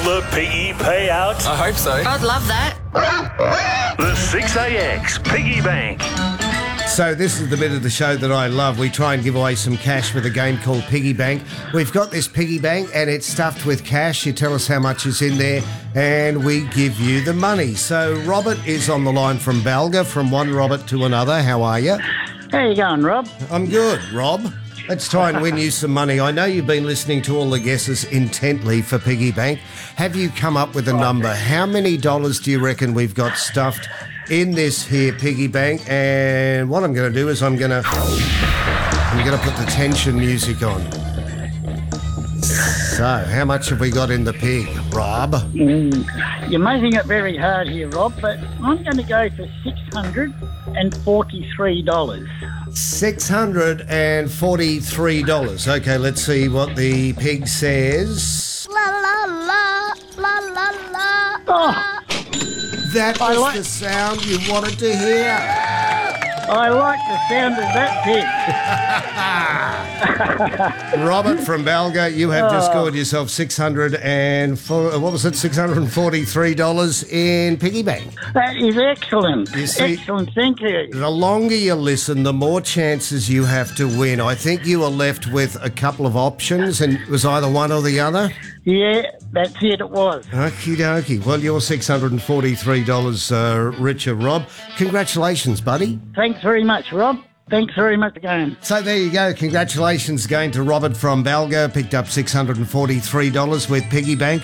the piggy payout? I hope so. I'd love that. The 6AX Piggy Bank. So this is the bit of the show that I love. We try and give away some cash with a game called Piggy Bank. We've got this piggy bank and it's stuffed with cash. You tell us how much is in there and we give you the money. So Robert is on the line from Balga, from one Robert to another. How are you? How you going, Rob? I'm good, Rob. Let's try and win you some money. I know you've been listening to all the guesses intently for Piggy Bank. Have you come up with a number? How many dollars do you reckon we've got stuffed in this here piggy bank? And what I'm going to do is I'm going to put the tension music on. So, how much have we got in the pig, Rob? You're making it very hard here, Rob, but I'm going to go for $643. $643. Okay, let's see what the pig says. La la la, la la la. Oh, That was the sound you wanted to hear. I like the sound of that pig. Robert from Balga, you have just scored yourself $643 in piggy bank. That is excellent. You see- Excellent, thank you. The longer you listen, the more chances you have to win. I think you were left with a couple of options, and it was either one or the other. Yeah, that's it was. Okie dokie. Well, you're $643 richer, Rob. Congratulations, buddy. Thanks very much, Rob. Thanks very much again. So there you go. Congratulations again to Robert from Balga. Picked up $643 with Piggy Bank.